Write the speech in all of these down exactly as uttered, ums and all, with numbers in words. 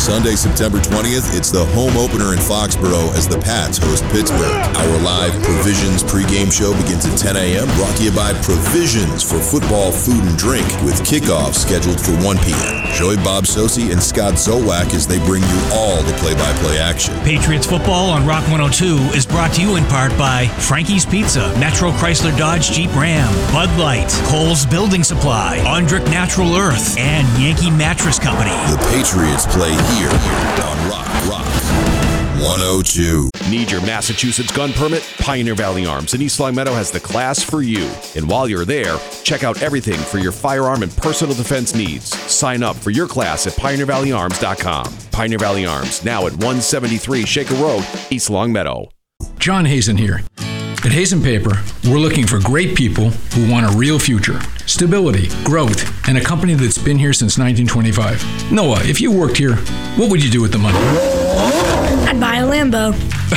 Sunday, September twentieth, it's the home opener in Foxborough as the Pats host Pittsburgh. Our live Provisions pregame show begins at ten a.m. brought to you by Provisions for football, food, and drink with kickoff scheduled for one p.m. Join Bob Sosi and Scott Zolak as they bring you all the play-by-play action. Patriots football on Rock one oh two is brought to you in part by Frankie's Pizza, Metro Chrysler Dodge Jeep Ram, Bud Light, Kohl's Building Supply, Ondrick Natural Earth, and Yankee Mattress Company. The Patriots play here on Rock Rock one oh two. Need your Massachusetts gun permit? Pioneer Valley Arms in East Longmeadow has the class for you. And while you're there, check out everything for your firearm and personal defense needs. Sign up for your class at pioneer valley arms dot com. Pioneer Valley Arms, now at one seventy-three Shaker Road, East Longmeadow. John Hazen here. At Hazen Paper, we're looking for great people who want a real future, stability, growth, and a company that's been here since nineteen twenty-five. Noah, if you worked here, what would you do with the money? I'd buy a Lambo.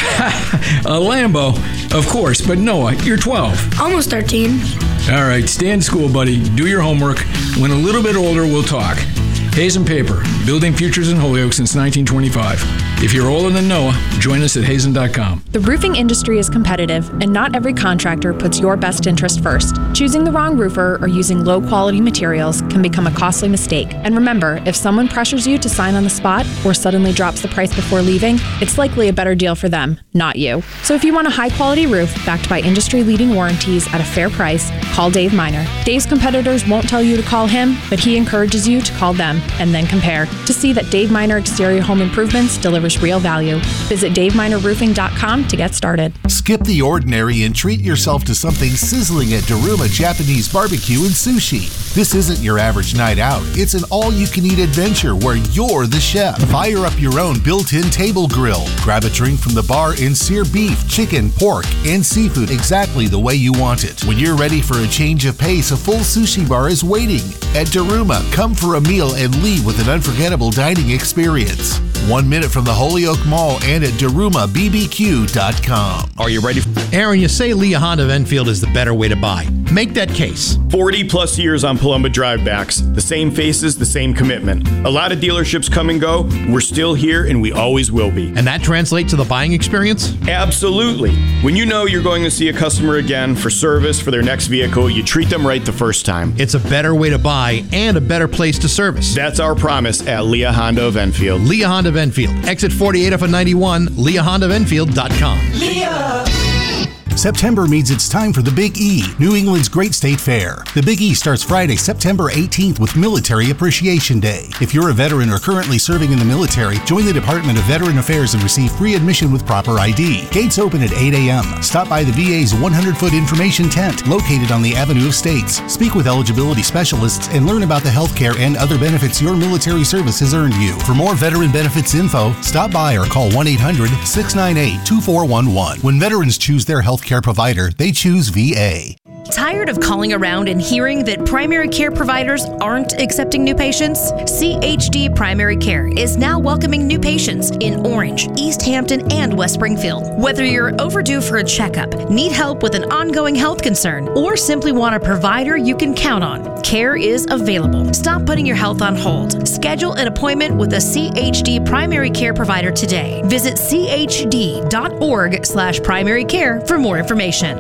A Lambo? Of course, but Noah, you're twelve. Almost thirteen. All right, stay in school, buddy. Do your homework. When a little bit older, we'll talk. Hazen Paper, building futures in Holyoke since nineteen twenty-five. If you're older than Noah, join us at hazen dot com. The roofing industry is competitive, and not every contractor puts your best interest first. Choosing the wrong roofer or using low-quality materials can become a costly mistake. And remember, if someone pressures you to sign on the spot or suddenly drops the price before leaving, it's likely a better deal for them, not you. So if you want a high-quality roof backed by industry-leading warranties at a fair price, call Dave Miner. Dave's competitors won't tell you to call him, but he encourages you to call them and then compare to see that Dave Miner Exterior Home Improvements delivers real value. Visit dave miner roofing dot com to get started. Skip the ordinary and treat yourself to something sizzling at Daruma Japanese Barbecue and Sushi. This isn't your average night out. It's an all-you-can-eat adventure where you're the chef. Fire up your own built-in table grill. Grab a drink from the bar and sear beef, chicken, pork, and seafood exactly the way you want it. When you're ready for a change of pace, a full sushi bar is waiting. At Daruma, come for a meal and leave with an unforgettable dining experience. One minute from the Holyoke Mall and at daruma b b q dot com. Are you ready? Aaron, you say Leah Honda of Enfield is the better way to buy. Make that case. forty plus years on Palumba drivebacks. The same faces, the same commitment. A lot of dealerships come and go. We're still here and we always will be. And that translates to the buying experience? Absolutely. When you know you're going to see a customer again for service for their next vehicle, you treat them right the first time. It's a better way to buy and a better place to service. That's our promise at Leah Honda of Enfield. Leah Honda of Enfield. Exit forty-eight off of ninety-one, leah honda of enfield dot com. Leah! September means it's time for the Big E, New England's great state fair. The Big E starts Friday, September eighteenth with Military Appreciation Day. If you're a veteran or currently serving in the military, join the Department of Veteran Affairs and receive free admission with proper I D. Gates open at eight a.m. Stop by the V A's one hundred foot information tent located on the Avenue of States. Speak with eligibility specialists and learn about the health care and other benefits your military service has earned you. For more veteran benefits info, stop by or call one eight hundred six nine eight two four one one. When veterans choose their health care provider, they choose V A. Tired of calling around and hearing that primary care providers aren't accepting new patients? C H D Primary Care is now welcoming new patients in Orange, East Hampton, and West Springfield. Whether you're overdue for a checkup, need help with an ongoing health concern, or simply want a provider you can count on, care is available. Stop putting your health on hold. Schedule an appointment with a C H D primary care provider today. Visit c h d dot org slash primary care for more information.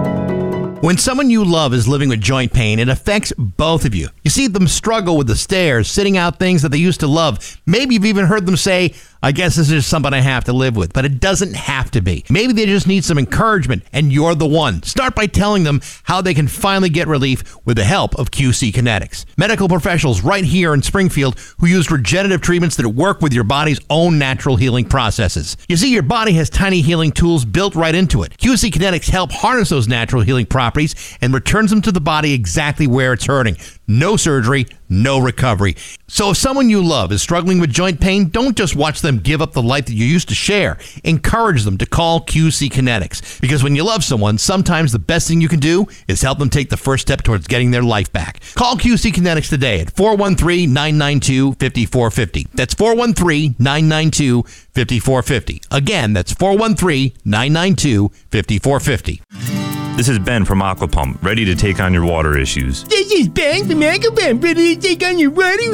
When someone you love is living with joint pain, it affects both of you. You see them struggle with the stairs, sitting out things that they used to love. Maybe you've even heard them say, I guess this is something I have to live with, but it doesn't have to be. Maybe they just need some encouragement, and you're the one. Start by telling them how they can finally get relief with the help of Q C Kinetics. Medical professionals right here in Springfield who use regenerative treatments that work with your body's own natural healing processes. You see, your body has tiny healing tools built right into it. Q C Kinetics help harness those natural healing properties and returns them to the body exactly where it's hurting. No surgery, no recovery. So if someone you love is struggling with joint pain, don't just watch them give up the life that you used to share. Encourage them to call Q C Kinetics. Because when you love someone, sometimes the best thing you can do is help them take the first step towards getting their life back. Call Q C Kinetics today at four one three, nine nine two, five four five zero. That's four one three, nine nine two, five four five zero. Again, that's four one three, nine nine two, five four five zero. This is Ben from Aqua Pump, ready to take on your water issues. This is Ben from Aqua Pump, ready to take on your water